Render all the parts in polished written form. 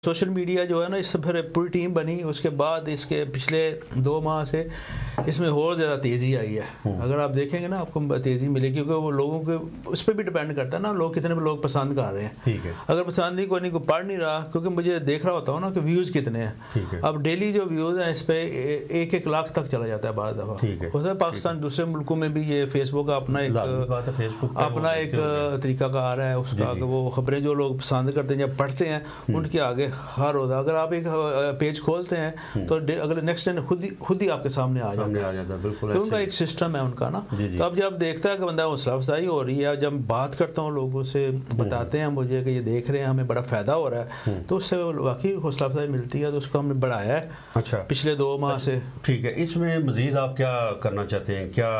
Social media جو ہے نا، اس سے پھر پوری ٹیم بنی. اس کے بعد اس کے پچھلے 2 ماہ سے اس میں اور زیادہ تیزی آئی ہے. اگر آپ دیکھیں گے نا آپ کو تیزی ملے گی، کیونکہ وہ لوگوں کے اس پہ بھی ڈیپینڈ کرتا ہے نا، لوگ کتنے لوگ پسند کر رہے ہیں. ٹھیک ہے. اگر پسند نہیں کوئی پڑھ نہیں رہا، کیونکہ مجھے دیکھ رہا ہوتا ہوں نا کہ ویوز کتنے ہیں. اب ڈیلی جو ویوز ہیں اس پہ 1 لاکھ تک چلا جاتا ہے بعض دفعہ. پاکستان دوسرے ملکوں میں بھی یہ فیس بک کا اپنا ایک طریقہ کار ہے اس کا، کہ وہ خبریں جو لوگ پسند کرتے ہیں جب پڑھتے ہیں ان کے آگے ہر روزہ اگر آپ ایک پیج کھولتے ہیں تو اگلے نیکسٹ ڈے خود ہی آپ کے سامنے آ جاتا ہے. بالکل ان کا ایک سسٹم ہے ان کا نا. تو اب جب دیکھتا ہے کہ بندہ حوصلہ افزائی ہو رہی ہے، جب بات کرتا ہوں لوگوں سے بتاتے ہیں مجھے کہ یہ دیکھ رہے ہیں ہمیں بڑا فائدہ ہو رہا ہے، تو اس سے واقعی حوصلہ افزائی ملتی ہے. تو اس کو ہم نے بڑھایا ہے. اچھا. پچھلے 2 ماہ سے. ٹھیک ہے. اس میں مزید آپ کیا کرنا چاہتے ہیں؟ کیا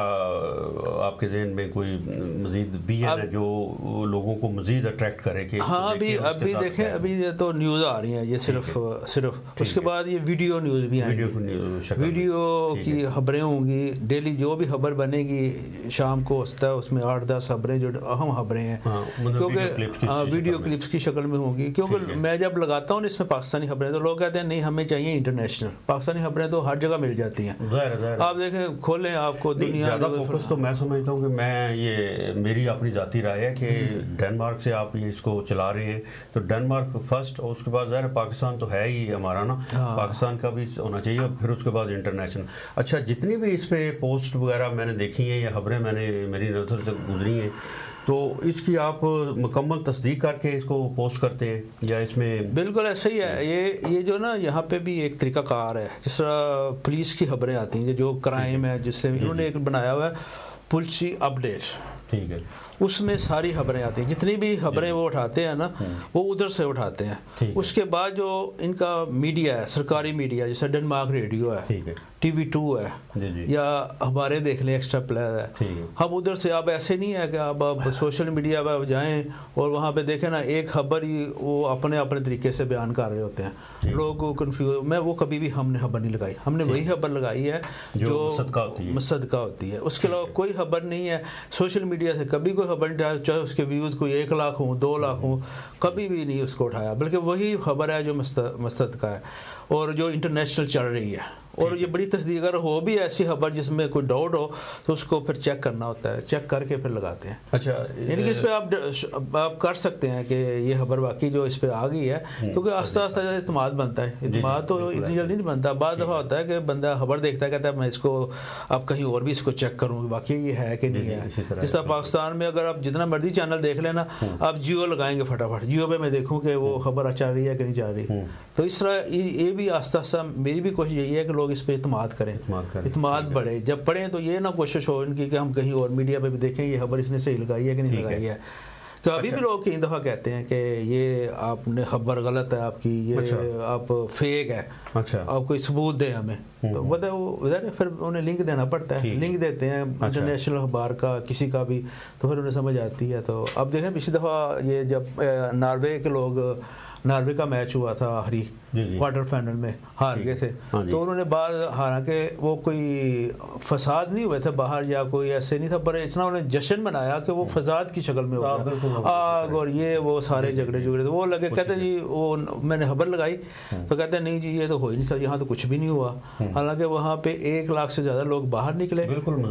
آپ کے ذہن میں کوئی مزید بھی ہے جو لوگوں کو مزید اٹریکٹ کرے؟ کہ ہاں ابھی دیکھیں، ابھی یہ تو نیوز آ رہی ہیں یہ صرف اس کے بعد یہ ویڈیو نیوز بھی آئیں گی. ویڈیو کی خبریں ہوں گی ڈیلی، جو بھی خبر بنے گی شام کو ہوتا ہے اس میں 8-10 خبریں جو اہم خبریں ہیں، کیونکہ ویڈیو کلپس کی شکل میں ہوں گی. کیونکہ میں جب لگاتا ہوں اس میں پاکستانی خبریں تو لوگ کہتے ہیں نہیں ہمیں چاہیے انٹرنیشنل. پاکستانی خبریں تو ہر جگہ مل جاتی ہیں. آپ دیکھیں کھولیں آپ کو دنیا زیادہ فوکس تو میں سمجھتا ہوں کہ میں یہ میری اپنی ذاتی رائے ہے کہ ڈنمارک سے آپ اس کو چلا رہے ہیں تو ڈنمارک فرسٹ، اور اس کے بعد ظاہر پاکستان تو ہے ہی ہمارا نا، پاکستان کا بھی ہونا چاہیے، اور پھر اس کے بعد انٹرنیشنل. اچھا، جتنی بھی اس پہ پوسٹ وغیرہ میں نے دیکھی ہیں یا خبریں میری نظر سے گزری ہیں، تو اس کی آپ مکمل تصدیق کر کے اس کو پوسٹ کرتے ہیں یا اس میں؟ بالکل ایسا ہی ہے. یہ جو نا یہاں پہ بھی ایک طریقہ کار ہے. جس طرح پولیس کی خبریں آتی ہیں جو کرائم ہے، جس سے انہوں نے ایک بنایا ہوا ہے پولیسی اپڈیٹ. ٹھیک ہے. اس میں ساری خبریں آتی ہیں، جتنی بھی خبریں وہ اٹھاتے ہیں نا وہ ادھر سے اٹھاتے ہیں. اس کے بعد جو ان کا میڈیا ہے، سرکاری میڈیا، جیسے ڈنمارک ریڈیو ہے، TV 2 ہے، یا ہمارے دیکھ لیں ایکسٹرا پلس ہے. ہم ادھر سے اب ایسے نہیں ہے کہ اب سوشل میڈیا پہ جائیں اور وہاں پہ دیکھیں نا ایک خبر ہی وہ اپنے طریقے سے بیان کر رہے ہوتے ہیں. لوگوں کو کنفیوز، میں وہ کبھی بھی ہم نے خبر نہیں لگائی. ہم نے وہی خبر لگائی ہے جو صدقہ ہوتی ہے. اس کے علاوہ کوئی خبر نہیں ہے. سوشل میڈیا سے کبھی کوئی خبر نہیں، چاہے اس کے ویوز کوئی 1 لاکھ ہوں 2 لاکھ ہوں، کبھی بھی نہیں اس کو اٹھایا. بلکہ وہی خبر ہے جو مستد کا ہے اور جو انٹرنیشنل چل رہی ہے. اور یہ بڑی تصدیق اگر ہو بھی ایسی خبر جس میں کوئی ڈاؤٹ ہو تو اس کو پھر چیک کرنا ہوتا ہے، چیک کر کے پھر لگاتے ہیں. اچھا، یعنی کہ اس پہ آپ کر سکتے ہیں کہ یہ خبر واقعی جو اس پہ آ گئی ہے، کیونکہ آہستہ آہستہ اعتماد بنتا ہے. اعتماد تو اتنی جلدی نہیں بنتا. بعض دفعہ ہوتا ہے کہ بندہ خبر دیکھتا ہے، کہتا ہے میں اس کو اب کہیں اور بھی اس کو چیک کروں واقعی یہ ہے کہ نہیں ہے. جس طرح پاکستان میں اگر آپ جتنا مرضی چینل دیکھ لینا، آپ جیو لگائیں گے فٹافٹ، جیو پہ میں دیکھوں کہ وہ خبر چل رہی ہے کہ نہیں چل رہی. تو اس طرح یہ بھی آہستہ آہستہ میری بھی کوشش یہی ہے کہ لوگ اس پہ اعتماد کریں، اعتماد بڑھے. جب پڑھیں تو یہ نہ کوشش ہو ان کی کہ ہم کہیں اور میڈیا پہ بھی دیکھیں یہ خبر اس نے صحیح لگائی ہے کہ نہیں لگائی ہے. تو ابھی بھی لوگ کئی دفعہ کہتے ہیں کہ یہ آپ نے خبر غلط ہے آپ کی، یہ آپ فیک ہے، آپ کوئی ثبوت دیں ہمیں. تو وہ پھر انہیں لنک دینا پڑتا ہے. لنک دیتے ہیں انٹرنیشنل اخبار کا، کسی کا بھی، تو پھر انہیں سمجھ آتی ہے. تو اب دیکھیں پچھلی دفعہ یہ جب ناروے کے لوگ، ناروے کا میچ ہوا تھا آخری کوارٹر فائنل میں ہار گئے تھے، تو انہوں نے بعد، حالانکہ وہ کوئی فساد نہیں ہوئے تھے باہر یا کوئی ایسے نہیں تھا، پر اتنا انہوں نے جشن منایا کہ وہ فساد کی شکل میں ہو گیا، آگ اور یہ وہ سارے جھگڑے تھے. وہ لگے کہتے ہیں جی وہ میں نے خبر لگائی تو کہتے ہیں نہیں جی یہ تو ہو ہی نہیں سکتا، یہاں تو کچھ بھی نہیں ہوا. حالانکہ وہاں پہ 1 لاکھ سے زیادہ لوگ باہر نکلے،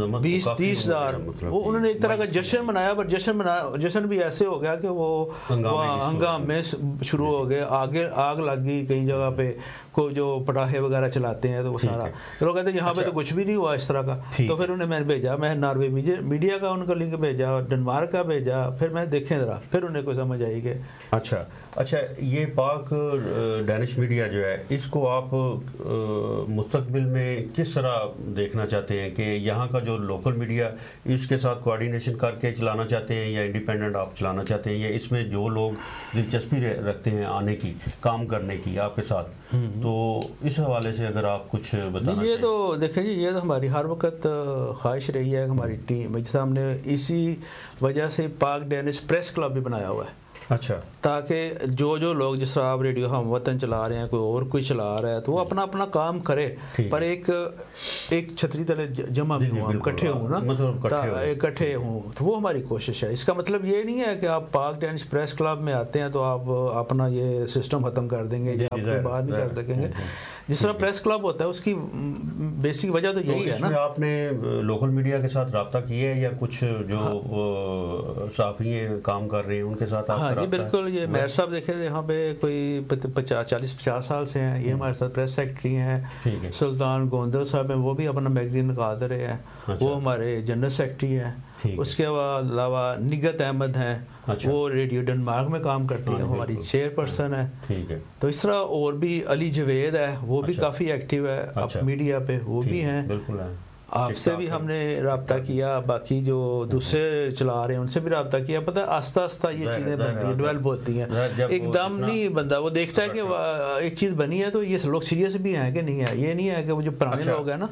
20-30 ہزار. وہ انہوں نے ایک طرح کا جشن منایا، پر جشن بھی ایسے ہو گیا کہ وہ ہنگامے شروع ہو گئے، آگ لگ گئی کئی جگہ پہ، کو جو پٹاخے وغیرہ چلاتے ہیں تو وہ سارا. لوگ کہتے ہیں یہاں پہ تو کچھ بھی نہیں ہوا اس طرح کا. تو پھر انہیں میں نے بھیجا، میں ناروے میڈیا کا ان کا لنک بھیجا، ڈنمارک کا بھیجا، پھر میں دیکھیں ذرا، پھر انہیں کو سمجھ آئی کہ اچھا یہ پاک ڈینش میڈیا جو ہے اس کو آپ مستقبل میں کس طرح دیکھنا چاہتے ہیں؟ کہ یہاں کا جو لوکل میڈیا اس کے ساتھ کوآرڈینیشن کر کے چلانا چاہتے ہیں یا انڈیپینڈنٹ آپ چلانا چاہتے ہیں، یا اس میں جو لوگ دلچسپی رکھتے ہیں آنے کی، کام کرنے کی آپ کے ساتھ، تو اس حوالے سے اگر آپ کچھ بتانا؟ یہ تو دیکھیں جی، یہ تو ہماری ہر وقت خواہش رہی ہے کہ ہماری ٹیم، جیسے ہم نے اسی وجہ سے پاک ڈینش پریس کلب بھی بنایا ہوا ہے. اچھا، تاکہ جو لوگ جس طرح آپ ریڈیو ہم وطن چلا رہے ہیں، کوئی چلا رہا ہے، تو وہ اپنا کام کرے، پر ایک چھتری تلے جمع بھی ہوں، ہم اکٹھے ہوں نا، اکٹھے ہوں، تو وہ ہماری کوشش ہے۔ اس کا مطلب یہ نہیں ہے کہ آپ پاک ڈینش پریس کلب میں آتے ہیں تو آپ اپنا یہ سسٹم ختم کر دیں گے یا آپ کو باہر نہیں کر سکیں گے۔ جس طرح پریس کلب ہوتا ہے اس کی بیسک وجہ تو یہی ہے نا۔ آپ نے لوکل میڈیا کے ساتھ رابطہ کیا ہے یا کچھ جو صحافی کام کر رہے ہیں ان کے ساتھ؟ ہاں جی بالکل، یہ میر صاحب دیکھیں یہاں پہ کوئی 40-50 سال سے ہیں، یہ ہمارے ساتھ پریس سیکرٹری ہیں۔ سلطان گوندل صاحب ہیں، وہ بھی اپنا میگزین نکال رہے ہیں، وہ ہمارے جنرل سیکرٹری ہیں۔ اس کے علاوہ نگت احمد ہیں، وہ ریڈیو ڈنمارک میں کام کرتی ہیں، ہماری چیئر پرسن ہے۔ تو اس طرح اور بھی علی جوید ہے، وہ بھی کافی ایکٹیو ہے میڈیا پہ، وہ بھی ہیں۔ آپ سے بھی ہم نے رابطہ کیا، باقی جو دوسرے چلا رہے ہیں ان سے بھی رابطہ کیا۔ پتہ ہے آہستہ آہستہ یہ چیزیں بنتی ہیں، ڈیولپ ہوتی ہیں، ایک دم نہیں بندہ وہ دیکھتا ہے کہ ایک چیز بنی ہے تو یہ لوگ سیریس بھی ہیں کہ نہیں ہے۔ یہ نہیں ہے کہ وہ جو پرانے لوگ ہیں نا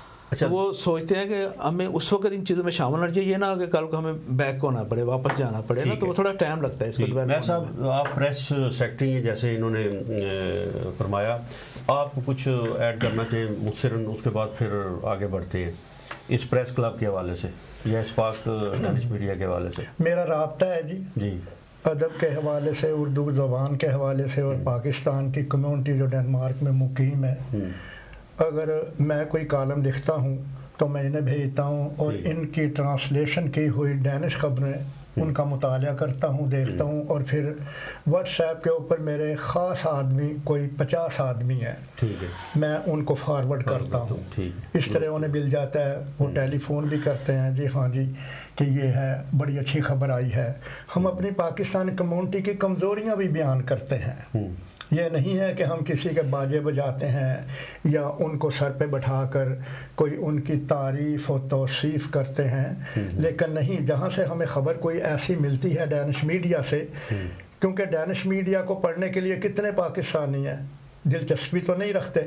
وہ سوچتے ہیں کہ ہمیں اس وقت ان چیزوں میں شامل ہونا چاہیے، یہ نہ کہ کل کو ہمیں بیک ہونا پڑے، واپس جانا پڑے نا، تو وہ تھوڑا ٹائم لگتا ہے اس کو۔ میں صاحب آپ پریس سیکرٹری ہیں جیسے انہوں نے فرمایا، آپ کچھ ایڈ کرنا چاہیں مختصراً، اس کے بعد پھر آگے بڑھتے ہیں اس پریس کلب کے حوالے سے یا اس پاک ڈینش میڈیا کے حوالے سے؟ میرا رابطہ ہے جی ادب کے حوالے سے، اردو زبان کے حوالے سے، اور پاکستان کی کمیونٹی جو ڈنمارک میں مقیم ہے، اگر میں کوئی کالم لکھتا ہوں تو میں انہیں بھیجتا ہوں اور ان کی ٹرانسلیشن کی ہوئی ڈینش خبریں ان کا مطالعہ کرتا ہوں، دیکھتا ہوں، اور پھر واٹس ایپ کے اوپر میرے خاص آدمی کوئی 50 آدمی ہیں، میں ان کو فارورڈ کرتا ہوں، اس طرح انہیں مل جاتا ہے۔ وہ ٹیلی فون بھی کرتے ہیں، جی ہاں جی کہ یہ ہے، بڑی اچھی خبر آئی ہے۔ ہم اپنی پاکستانی کمیونٹی کی کمزوریاں بھی بیان کرتے ہیں، یہ نہیں ہے کہ ہم کسی کے باجے بجاتے ہیں یا ان کو سر پہ بٹھا کر کوئی ان کی تعریف و توصیف کرتے ہیں، لیکن نہیں، جہاں سے ہمیں خبر کوئی ایسی ملتی ہے ڈینش میڈیا سے، کیونکہ ڈینش میڈیا کو پڑھنے کے لیے کتنے پاکستانی ہیں دلچسپی تو نہیں رکھتے،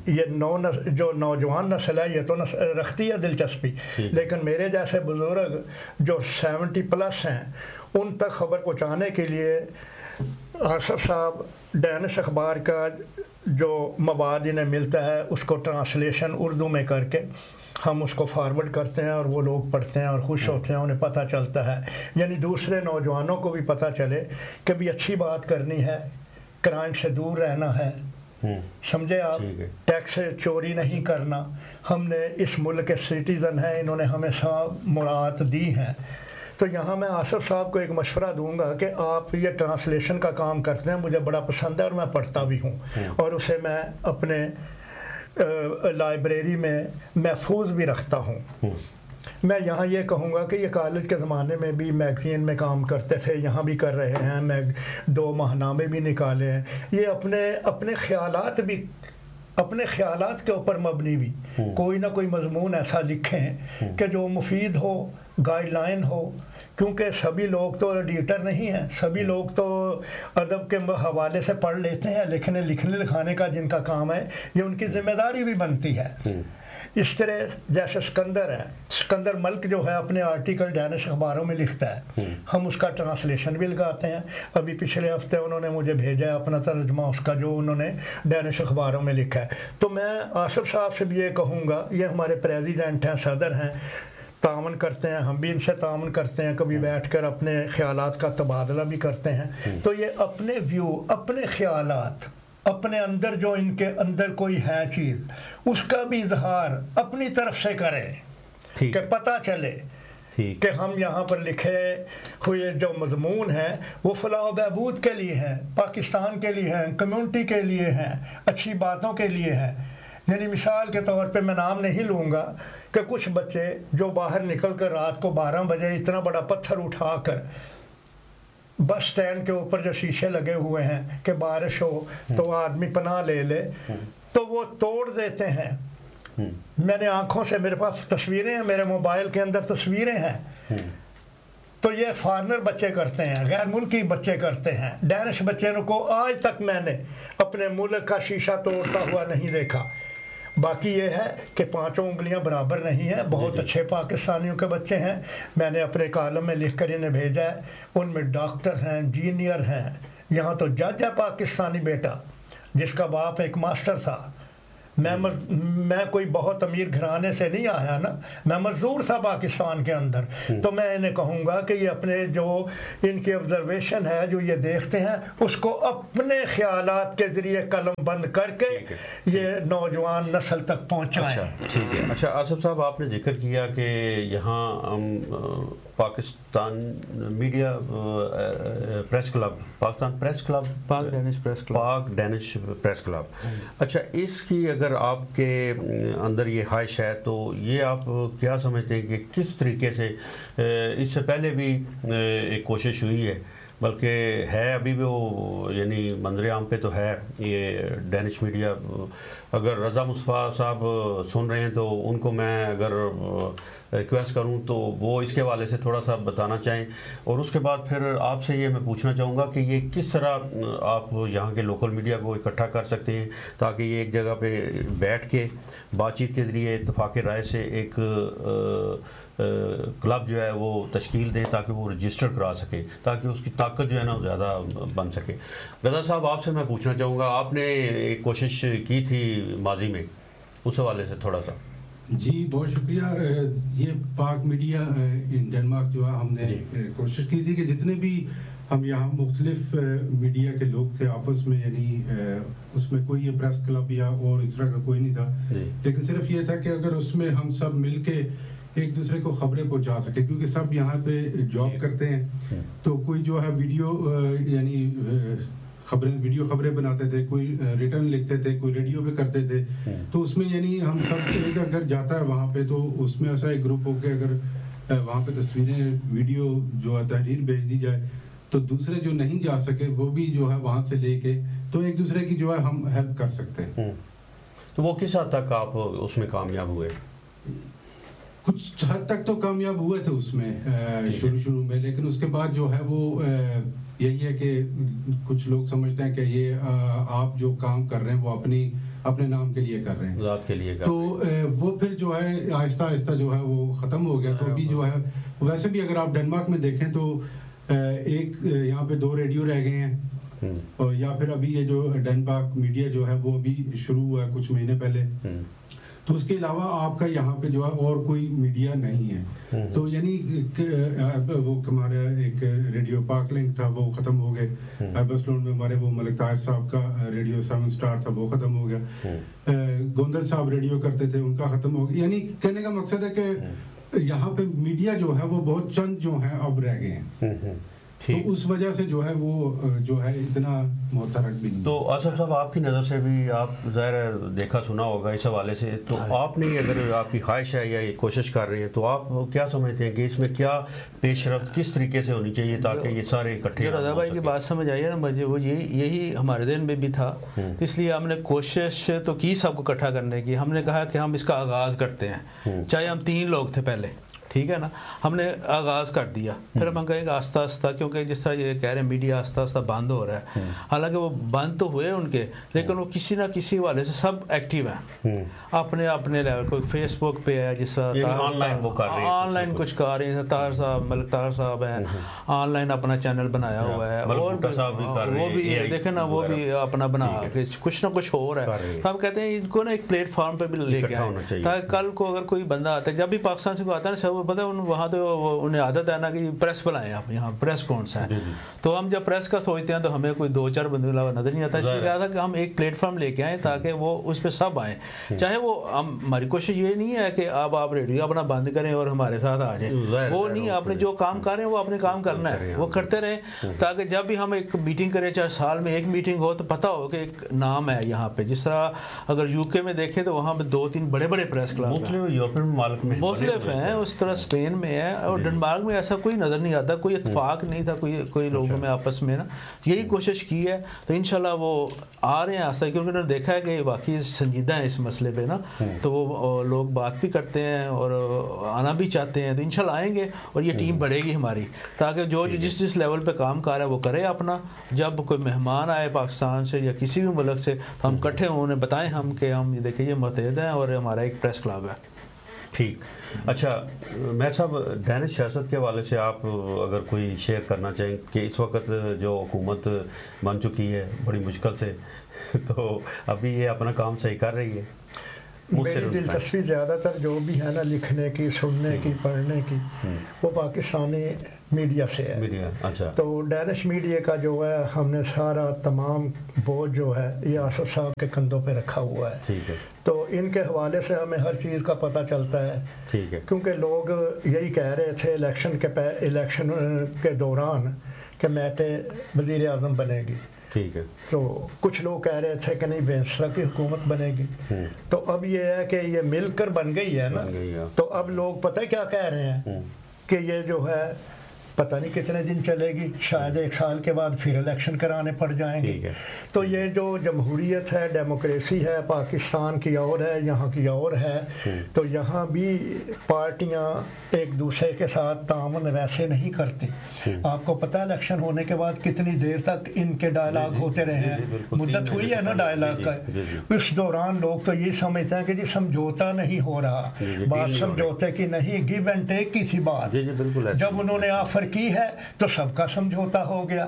یہ جو نوجوان نسل ہے یہ تو رکھتی ہے دلچسپی، لیکن میرے جیسے بزرگ جو 70+ ہیں ان تک خبر پہنچانے کے لیے آصف صاحب ڈینش اخبار کا جو مواد انہیں ملتا ہے اس کو ٹرانسلیشن اردو میں کر کے ہم اس کو فارورڈ کرتے ہیں اور وہ لوگ پڑھتے ہیں اور خوش ہوتے ہیں، انہیں پتہ چلتا ہے، یعنی دوسرے نوجوانوں کو بھی پتہ چلے کہ بھی اچھی بات کرنی ہے، کرائم سے دور رہنا ہے، سمجھے آپ، ٹیکس چوری نہیں کرنا، ہم نے اس ملک کے سٹیزن ہیں، انہوں نے ہمیں مراعات دی ہیں۔ تو یہاں میں آصف صاحب کو ایک مشورہ دوں گا کہ آپ یہ ٹرانسلیشن کا کام کرتے ہیں، مجھے بڑا پسند ہے اور میں پڑھتا بھی ہوں، اور اسے میں اپنے لائبریری میں محفوظ بھی رکھتا ہوں۔ میں یہاں یہ کہوں گا کہ یہ کالج کے زمانے میں بھی میگزین میں کام کرتے تھے، یہاں بھی کر رہے ہیں، میں 2 ماہنامے بھی نکالے ہیں، یہ اپنے خیالات بھی، اپنے خیالات کے اوپر مبنی بھی کوئی نہ کوئی مضمون ایسا لکھیں کہ جو مفید ہو، گائیڈ لائن ہو، کیونکہ سبھی لوگ تو ایڈیٹر نہیں ہیں، سبھی لوگ تو ادب کے حوالے سے پڑھ لیتے ہیں، لکھنے لکھانے کا جن کا کام ہے یہ ان کی ذمہ داری بھی بنتی ہے۔ اس طرح جیسے سکندر ہے، سکندر ملک جو ہے اپنے آرٹیکل ڈینش اخباروں میں لکھتا ہے، ہم اس کا ٹرانسلیشن بھی لگاتے ہیں۔ ابھی پچھلے ہفتے انہوں نے مجھے بھیجا ہے اپنا ترجمہ اس کا جو انہوں نے ڈینش اخباروں میں لکھا ہے۔ تو میں آصف صاحب سے بھی یہ کہوں گا، یہ ہمارے پریزیڈنٹ ہیں، صدر ہیں، تعاون کرتے ہیں، ہم بھی ان سے تعاون کرتے ہیں، کبھی بیٹھ کر اپنے خیالات کا تبادلہ بھی کرتے ہیں، تو یہ اپنے ویو، اپنے خیالات، اپنے اندر جو ان کے اندر کوئی ہے چیز، اس کا بھی اظہار اپنی طرف سے کریں کہ پتہ چلے کہ ہم یہاں پر لکھے ہوئے جو مضمون ہیں وہ فلاح و بہبود کے لیے ہیں، پاکستان کے لیے ہیں، کمیونٹی کے لیے ہیں، اچھی باتوں کے لیے ہیں۔ یعنی مثال کے طور پہ میں نام نہیں لوں گا کہ کچھ بچے جو باہر نکل کر رات کو 12 بجے اتنا بڑا پتھر اٹھا کر بس سٹینڈ کے اوپر جو شیشے لگے ہوئے ہیں کہ بارش ہو تو آدمی پناہ لے لے، تو وہ توڑ دیتے ہیں۔ میں نے آنکھوں سے، میرے پاس تصویریں ہیں، میرے موبائل کے اندر تصویریں ہیں، تو یہ فارنر بچے کرتے ہیں، غیر ملکی بچے کرتے ہیں۔ ڈینش بچے کو آج تک میں نے اپنے ملک کا شیشہ توڑتا ہوا نہیں دیکھا۔ باقی یہ ہے کہ پانچوں انگلیاں برابر نہیں ہیں. بہت اچھے پاکستانیوں کے بچے ہیں, میں نے اپنے کالم میں لکھ کر انہیں بھیجا ہے, ان میں ڈاکٹر ہیں, انجینئر ہیں, یہاں تو جج ہے پاکستانی بیٹا جس کا باپ ایک ماسٹر تھا. میں کوئی بہت امیر گھرانے سے نہیں آیا نا, میں مزدور تھا پاکستان کے اندر. تو میں انہیں کہوں گا کہ یہ اپنے جو ان کی آبزرویشن ہے جو یہ دیکھتے ہیں اس کو اپنے خیالات کے ذریعے قلم بند کر کے یہ نوجوان نسل تک پہنچائیں. اچھا ٹھیک ہے. اچھا آصف صاحب, آپ نے ذکر کیا کہ یہاں Pakistan media press club, Pakistan press club, پاک ڈینش پریس کلب, پاک ڈینش پریس کلب. اچھا, اس کی اگر آپ کے اندر یہ خواہش ہے تو یہ آپ کیا سمجھتے ہیں کہ کس طریقے سے, اس سے پہلے بھی ایک کوشش ہوئی ہے, بلکہ ہے ابھی بھی وہ, یعنی منظر عام پہ تو ہے یہ ڈینش میڈیا. اگر رضا مصطفیٰ صاحب سن رہے ہیں تو ان کو میں اگر ریکویسٹ کروں تو وہ اس کے حوالے سے تھوڑا سا بتانا چاہیں, اور اس کے بعد پھر آپ سے یہ میں پوچھنا چاہوں گا کہ یہ کس طرح آپ یہاں کے لوکل میڈیا کو اکٹھا کر سکتے ہیں تاکہ یہ ایک جگہ پہ بیٹھ کے بات چیت کے ذریعے اتفاق رائے سے ایک کلب جو ہے وہ تشکیل دیں تاکہ وہ رجسٹر کرا سکے, تاکہ اس کی طاقت جو ہے نا زیادہ بن سکے. رضا صاحب, آپ سے میں پوچھنا چاہوں گا, آپ نے ایک کوشش کی تھی ماضی میں, اس حوالے سے تھوڑا سا. جی بہت شکریہ. یہ پاک میڈیا ان ڈنمارک جو ہے ہم نے کوشش کی تھی کہ جتنے بھی ہم یہاں مختلف میڈیا کے لوگ تھے آپس میں, یعنی اس میں کوئی یہ پریس کلب یا اور اس طرح کا کوئی نہیں تھا, لیکن صرف یہ تھا کہ اگر اس میں ہم سب مل کے ایک دوسرے کو خبریں پہنچا سکے, کیونکہ سب یہاں پہ جاب کرتے ہیں, تو کوئی جو ہے ویڈیو یعنی ویڈیو خبریں بناتے تھے, کوئی ریٹرن لکھتے تھے, کوئی ریڈیو پہ کرتے تھے. تو اس میں یعنی ہم سب ایک اگر جاتا ہے وہاں پہ تو اس میں ایسا ایک گروپ ہو کے اگر وہاں پہ تصویریں ویڈیو جو ہے تحریر بھیج دی جائے تو دوسرے جو نہیں جا سکے وہ بھی جو ہے وہاں سے لے کے تو ایک دوسرے کی جو ہے ہم ہیلپ کر سکتے ہیں. تو وہ کس حد تک آپ اس میں کامیاب ہوئے؟ کچھ حد تک تو کامیاب ہوئے تھے اس میں شروع میں, لیکن اس کے بعد جو ہے وہ یہی ہے کہ کچھ لوگ سمجھتے ہیں کہ یہ آپ جو کام کر رہے ہیں وہ اپنے نام کے لیے کر رہے ہیں, ذات کے لیے, تو وہ پھر جو ہے آہستہ آہستہ جو ہے وہ ختم ہو گیا. تو ابھی جو ہے ویسے بھی اگر آپ ڈنمارک میں دیکھیں تو ایک یہاں پہ 2 ریڈیو رہ گئے ہیں, اور یا پھر ابھی یہ جو ڈنمارک میڈیا جو ہے وہ ابھی شروع ہوا ہے کچھ مہینے پہلے. تو اس کے علاوہ آپ کا یہاں پہ جو ہے اور کوئی میڈیا نہیں ہے. تو یعنی وہ ہمارا ایک ریڈیو پاک لنک تھا وہ ختم ہو گئے, ایبسلون میں ہمارے وہ ملک طاہر صاحب کا ریڈیو 7 اسٹار تھا وہ ختم ہو گیا, گوندر صاحب ریڈیو کرتے تھے ان کا ختم ہو گیا. یعنی کہنے کا مقصد ہے کہ یہاں پہ میڈیا جو ہے وہ بہت چند جو ہیں اب رہ گئے ہیں, تو اس وجہ سے جو ہے وہ جو ہے اتنا محترک بھی نہیں. تو آصف صاحب, آپ کی نظر سے بھی آپ ظاہر دیکھا سنا ہوگا اس حوالے سے, تو آپ نے اگر آپ کی خواہش ہے یا کوشش کر رہے ہیں تو آپ کیا سمجھتے ہیں کہ اس میں کیا پیش رفت کس طریقے سے ہونی چاہیے تاکہ یہ سارے اکٹھے؟ رضا بھائی کی بات سمجھ آئی ہے نا مجھے, وہ یہی ہمارے ذہن میں بھی تھا, اس لیے ہم نے کوشش تو کی سب کو اکٹھا کرنے کی. ہم نے کہا کہ ہم اس کا آغاز کرتے ہیں, چاہے ہم 3 لوگ تھے پہلے, ٹھیک ہے نا, ہم نے آغاز کر دیا. پھر ہم کہیں گے آہستہ آہستہ, کیونکہ جس طرح یہ کہہ رہے ہیں میڈیا آہستہ آہستہ بند ہو رہا ہے, حالانکہ وہ بند تو ہوئے ان کے, لیکن وہ کسی نہ کسی والے سے سب ایکٹیو ہیں اپنے لیول. کوئی فیس بک پہ ہے, جس طرح آن لائن کچھ کر رہے ہیں, طاہر صاحب ملک طاہر صاحب ہیں, آن لائن اپنا چینل بنایا ہوا ہے, اور وہ بھی دیکھیں نا وہ بھی اپنا بنا کے کچھ نہ کچھ ہو رہا ہے. تو ہم کہتے ہیں ان کو نا ایک پلیٹ فارم پہ بھی لے کے آئیں تاکہ کل کو اگر کوئی بندہ آتا ہے, جب بھی پاکستان سے کوئی آتا ہے نا, پتہ ہے وہاں تو انہیں عادت ہے نا کہ پریس بلائیں آپ, یہاں پریس کون سا ہے. تو ہم جب پریس کا سوچتے ہیں تو ہمیں کوئی 2-4 بندے علاوہ نظر نہیں آتا. اس لیے کہا تھا کہ ہم ایک پلیٹ فارم لے کے آئیں تاکہ وہ اس پہ سب آئیں. چاہے وہ ہماری کوشش یہ نہیں ہے کہ اب آپ ریڈیو اپنا بند کریں اور ہمارے ساتھ آ جائیں, وہ نہیں. آپ نے جو کام کر رہے ہیں وہ اپنے کام کرنا ہے, وہ کرتے رہیں تاکہ جب بھی ہم ایک میٹنگ کریں, چاہے سال میں ایک میٹنگ ہو, تو پتہ ہو کہ ایک نام ہے یہاں پہ. جس طرح اگر UK میں دیکھیں تو وہاں پہ 2-3 بڑے پریس کلب مختلف یورپین ممالک میں مختلف ہیں, اس طرح اسپین میں ہے اور ڈنمارک میں ایسا کوئی نظر نہیں آتا, کوئی اتفاق نہیں تھا کوئی لوگوں میں آپس میں نا, یہی کوشش کی ہے. تو انشاءاللہ وہ آ رہے ہیں آستہ, کیونکہ انہوں نے دیکھا ہے کہ واقعی سنجیدہ ہیں اس مسئلے پہ نا, تو وہ لوگ بات بھی کرتے ہیں اور آنا بھی چاہتے ہیں. تو انشاءاللہ آئیں گے اور یہ ٹیم بڑھے گی ہماری, تاکہ جو جس لیول پہ کام کر رہا ہے وہ کرے اپنا. جب کوئی مہمان آئے پاکستان سے یا کسی بھی ملک سے تو ہم کٹھے ہوں, انہیں بتائیں ہم کہ ہم یہ دیکھیں یہ متحد ہیں اور ہمارا ایک پریس کلب ہے. ٹھیک. اچھا میر صاحب, دینش سیاست کے حوالے سے آپ اگر کوئی شیئر کرنا چاہیں کہ اس وقت جو حکومت بن چکی ہے بڑی مشکل سے, تو ابھی یہ اپنا کام صحیح کر رہی ہے؟ میری دلچسپی زیادہ تر جو بھی ہے نا لکھنے کی, سننے کی, پڑھنے کی, وہ پاکستانی میڈیا سے ہے. اچھا. تو ڈینش میڈیا کا جو ہے ہم نے سارا تمام بوجھ جو ہے یہ آصف صاحب کے کندھوں پہ رکھا ہوا ہے. ٹھیک ہے. تو ان کے حوالے سے ہمیں ہر چیز کا پتہ چلتا ہے. ٹھیک ہے. کیونکہ لوگ یہی کہہ رہے تھے الیکشن کے دوران کہ میٹے وزیر اعظم بنے گی. ٹھیک ہے. تو کچھ لوگ کہہ رہے تھے کہ نہیں وینسٹرا کی حکومت بنے گی. تو اب یہ ہے کہ یہ مل کر بن گئی ہے نا, تو اب لوگ پتہ کیا کہہ رہے ہیں کہ یہ جو ہے پتہ نہیں کتنے دن چلے گی, شاید 1 سال کے بعد پھر الیکشن کرانے پڑ جائیں گے. تو یہ جو جمہوریت ہے, ڈیموکریسی ہے, پاکستان کی اور ہے, یہاں کی اور ہے. تو یہاں بھی پارٹیاں ایک دوسرے کے ساتھ تعاون ویسے نہیں کرتی. آپ کو پتہ ہے الیکشن ہونے کے بعد کتنی دیر تک ان کے ڈائلاگ ہوتے رہے ہیں, مدت ہوئی ہے نا ڈائلاگ کا. اس دوران لوگ تو یہ سمجھتے ہیں کہ جی سمجھوتا نہیں ہو رہا, بات سمجھوتے کی نہیں, گیو اینڈ ٹیک کی تھی بات. جب انہوں نے آفر کی ہے تو سب کا سمجھوتا ہو گیا.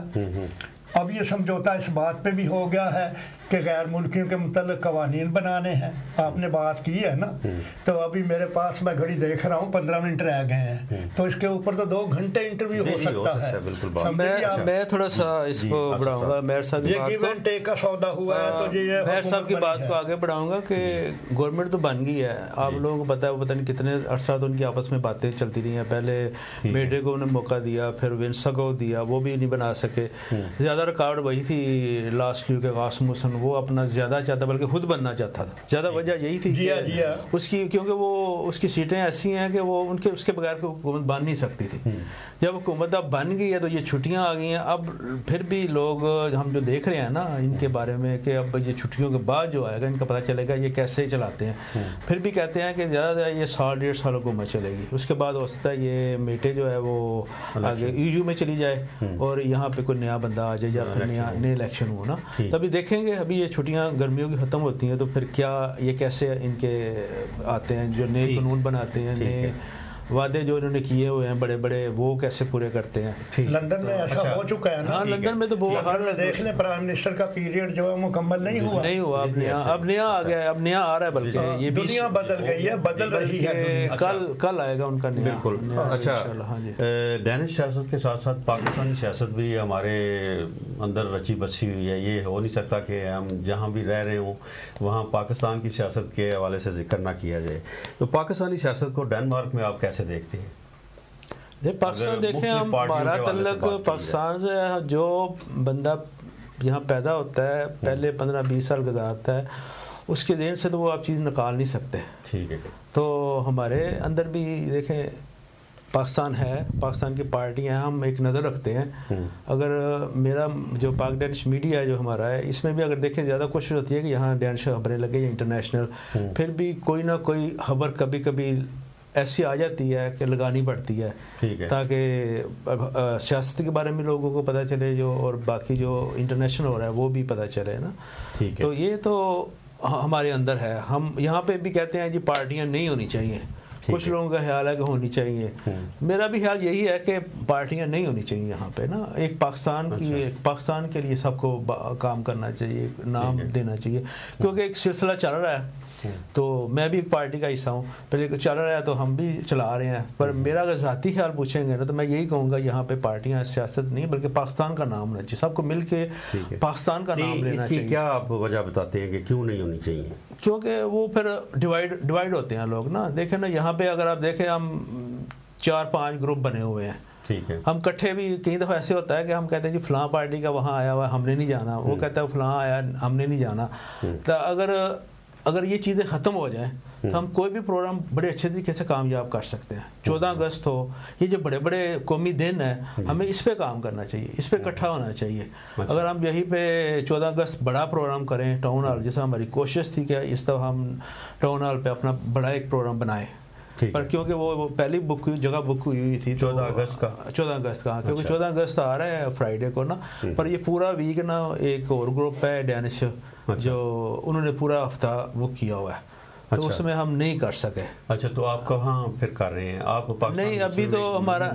اب یہ سمجھوتا اس بات پہ بھی ہو گیا ہے کہ غیر ملکیوں کے متعلق قوانین بنانے ہیں. آپ نے بات کی ہے نا, تو ابھی میرے پاس میں گھڑی دیکھ رہا ہوں 15 منٹ رہ گئے ہیں, تو اس کے اوپر تو 2 گھنٹے انٹرویو ہو سکتا ہے. میں تھوڑا سا اس کو بڑھاؤں گا, میر صاحب یہ گیو اینڈ ٹیک کا سودا ہوا ہے. تو یہ میر صاحب کی بات کو آگے بڑھاؤں گا کہ گورنمنٹ تو بن گئی ہے. آپ لوگوں کو پتا ہے, پتہ نہیں کتنے عرصہ تو ان کی آپس میں باتیں چلتی رہی ہیں. پہلے میڈے کو انہیں موقع دیا, پھر ونسا کو دیا, وہ بھی نہیں بنا سکے. زیادہ رکاوٹ وہی تھی لاسٹ کے قاسم حسن, وہ اپنا زیادہ چاہتا بلکہ خود بننا چاہتا تھا. زیادہ وجہ یہی تھی کہ اس کی, کیونکہ وہ اس کی سیٹیں ایسی ہیں کہ وہ اس کے بغیر حکومت بن نہیں سکتی تھی. جب حکومت اب بن گئی ہے تو یہ چھٹیاں آ گئی ہیں. اب پھر بھی لوگ ہم جو دیکھ رہے ہیں نا ان کے بارے میں کہ اب یہ چھٹیوں کے بعد جو آئے گا ان کا پتہ چلے گا یہ کیسے چلاتے ہیں. پھر بھی کہتے ہیں کہ زیادہ یہ 1.5 سال حکومت چلے گی, اس کے بعد ہو سکتا ہے یہ میٹے جو ہے وہ آگے EU میں چلی جائے اور یہاں پہ کوئی نیا بندہ آ جائے یا پھر نئے الیکشن ہو نا. تبھی دیکھیں گے. ابھی یہ چھٹیاں گرمیوں کی ختم ہوتی ہیں تو پھر کیا یہ کیسے ان کے آتے ہیں, جو نئے قانون بناتے ہیں, نئے وعدے جو انہوں نے کیے ہوئے ہیں بڑے بڑے, وہ کیسے پورے کرتے ہیں. لندن میں ایسا ہو چکا ہے نا. ہاں لندن میں تو ہر دیکھ لیں پرائم منسٹر کا پیریڈ جو ہے مکمل نہیں ہوا. اب نیا آ گیا ہے, اب نیا آ رہا ہے, بلکہ یہ بھی دنیا بدل گئی ہے, بدل رہی ہے. کل آئے گا ان کا نیا. بالکل. اچھا, ڈینش سیاست کے ساتھ ساتھ پاکستانی سیاست بھی ہمارے اندر رچی بسی ہوئی ہے. یہ ہو نہیں سکتا کہ ہم جہاں بھی رہ رہے ہوں وہاں پاکستان کی سیاست کے حوالے سے ذکر نہ کیا جائے. تو پاکستانی سیاست کو ڈنمارک میں آپ کیسے دیکھتے ہیں؟ پاکستان دیکھیں, ہم ہمارا تعلق پاکستان سے, جو بندہ یہاں پیدا ہوتا ہے پہلے 15-20 سال گزارتا ہے, اس کے ذہن سے تو وہ آپ چیز نکال نہیں سکتے. ٹھیک ہے. تو ہمارے اندر بھی دیکھیں پاکستان ہے, پاکستان کی پارٹی ہیں, ہم ایک نظر رکھتے ہیں. اگر میرا جو پاک ڈینش میڈیا جو ہمارا ہے, اس میں بھی اگر دیکھیں زیادہ کوشش ہوتی ہے کہ یہاں ڈینش خبریں لگے یا انٹرنیشنل, پھر بھی کوئی نہ کوئی خبر کبھی کبھی ایسی آ جاتی ہے کہ لگانی پڑتی ہے, تاکہ سیاست کے بارے میں لوگوں کو پتہ چلے جو, اور باقی جو انٹرنیشنل ہو رہا ہے وہ بھی پتہ چلے نا. تو یہ تو ہمارے اندر ہے. ہم یہاں پہ بھی کہتے ہیں جی پارٹیاں نہیں ہونی چاہیے. کچھ لوگوں کا خیال ہے کہ ہونی چاہیے. میرا بھی خیال یہی ہے کہ پارٹیاں نہیں ہونی چاہیے یہاں پہ نا. ایک پاکستان کے لیے سب کو کام کرنا چاہیے, نام دینا چاہیے, کیونکہ ایک سلسلہ چل رہا ہے. تو میں بھی ایک پارٹی کا حصہ ہوں, پہلے چل رہا ہے تو ہم بھی چلا رہے ہیں. پر میرا اگر ذاتی خیال پوچھیں گے نا تو میں یہی کہوں گا یہاں پہ پارٹیاں سیاست نہیں بلکہ پاکستان کا نام ہونا چاہیے. سب کو مل کے پاکستان کا نام لینا چاہیے. کیا آپ وجہ بتاتے ہیں کہ کیوں نہیں ہونی چاہیے؟ کیونکہ وہ پھر ڈیوائڈ ہوتے ہیں لوگ نا. دیکھیں نا یہاں پہ اگر آپ دیکھیں ہم 4-5 گروپ بنے ہوئے ہیں. ہم کٹھے بھی کئی دفعہ ایسے ہوتا ہے کہ ہم کہتے ہیں جی فلاں پارٹی کا وہاں آیا ہوا ہم نے نہیں جانا, وہ کہتا ہے فلاں آیا ہم نے نہیں جانا. تو اگر اگر یہ چیزیں ختم ہو جائیں تو ہم کوئی بھی پروگرام بڑے اچھے طریقے سے کامیاب کر سکتے ہیں. 14 اگست ہو, یہ جو بڑے بڑے قومی دن ہیں, ہمیں اس پہ کام کرنا چاہیے, اس پہ اکٹھا ہونا چاہیے. اگر ہم یہیں پہ 14 اگست بڑا پروگرام کریں ٹاؤن ہال, جیسا ہماری کوشش تھی کہ اس طرح ہم ٹاؤن ہال پہ اپنا بڑا ایک پروگرام بنائیں, پر کیونکہ وہ پہلی جگہ بک ہوئی تھی 14 اگست کا, کیونکہ 14 اگست آ رہا ہے فرائیڈے کو نا, پر یہ پورا ویک نا ایک اور گروپ ہے ڈینش جو انہوں نے پورا ہفتہ بک کیا ہوا ہے, تو اس میں ہم نہیں کر سکے. اچھا, تو آپ کہاں پھر کر رہے ہیں آپ؟ نہیں ابھی تو ہمارا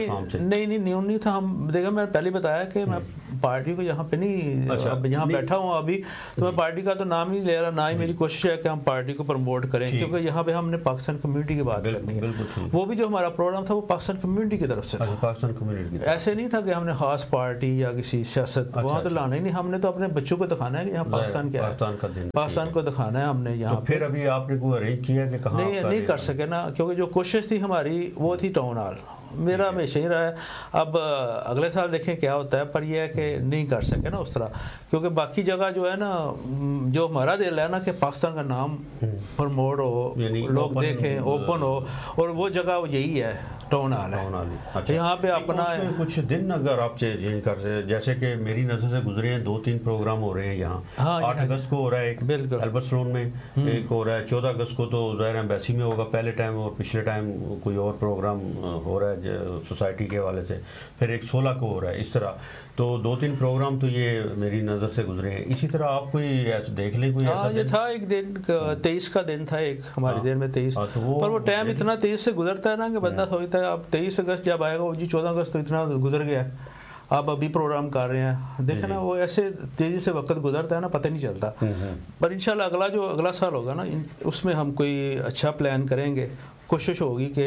نہیں تھا. ہم دیکھا, میں پہلے بتایا کہ میں پارٹی کو یہاں پہ نہیں, یہاں بیٹھا ہوں ابھی, تو میں پارٹی کا تو نام نہیں لے رہا, نہ ہی میری کوشش ہے کہ ہم پارٹی کو پروموٹ کریں, کیونکہ یہاں پہ ہم نے پاکستان کمیونٹی کی بات کرنی ہے. وہ بھی جو ہمارا پروگرام تھا وہ پاکستان کمیونٹی کی طرف سے تھا, ایسے نہیں تھا کہ ہم نے خاص پارٹی یا کسی سیاست وہاں تو لانا ہی نہیں. ہم نے تو اپنے بچوں کو دکھانا ہے کہ یہاں پاکستان کیا ہے, پاکستان کو دکھانا ہے ہم نے یہاں. پھر ابھی آپ نے کوئی ارینج کیا کہ کہاں؟ نہیں کر سکے نا, کیونکہ جو کوشش تھی ہماری وہ تھی ٹاؤن ہال. میرا ہمیشہ ہی رہا ہے, اب اگلے سال دیکھیں کیا ہوتا ہے, پر یہ ہے کہ نہیں کر سکے نا اس طرح, کیونکہ باقی جگہ جو ہے نا, جو ہمارا دل ہے نا کہ پاکستان کا نام پروموٹ ہو, لوگ دیکھیں, اوپن ہو, اور وہ جگہ یہی ہے ٹاؤن ہال ہے. یہاں پہ اپنا کچھ دن اگر آپ چینج کر سکتے, جیسے کہ میری نظر سے گزرے ہیں 2-3 پروگرام ہو رہے ہیں یہاں. 8 اگست کو ہو رہا ہے ایک البرٹ سلون میں, ایک ہو رہا ہے 14 اگست کو تو ظاہر ایمبیسی میں ہوگا پہلے ٹائم, اور پچھلے ٹائم کوئی اور پروگرام ہو رہا ہے سوسائٹی کے حوالے سے, پھر ایک 16 کو ہو رہا ہے. اس طرح تو 2-3 پروگرام تو یہ میری نظر سے گزرے ہیں. اسی طرح آپ کوئی ایسا دیکھ لیں کوئی ایسا؟ یہ تھا ایک دن 23 کا دن تھا ایک ہماری دیر میں 23, پر وہ ٹائم اتنا تیز سے گزرتا ہے نا کہ بندہ سوچتا ہے اب 23 اگست جب آئے گا, جی 14 اگست تو اتنا گزر گیا, آپ ابھی پروگرام کر رہے ہیں. دیکھیں نا وہ ایسے تیزی سے وقت گزرتا ہے نا, پتہ نہیں چلتا. پر انشاءاللہ اگلا سال ہوگا نا, اس میں ہم کوئی اچھا پلان کریں گے. کوشش ہوگی کہ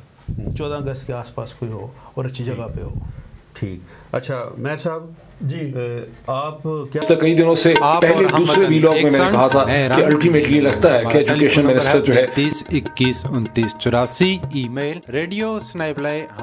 14 اگست کے آس پاس کوئی ہو اور اچھی جگہ پہ ہو. ٹھیک. اچھا مہر صاحب جی, آپ کیا کئی دنوں سے پہلے دوسرے ویلاگ میں نے کہا تھا کہ الٹیمیٹلی لگتا ہے کہ ایجوکیشن منسٹر جو ہے 21 29 84 ای میل radio@snipely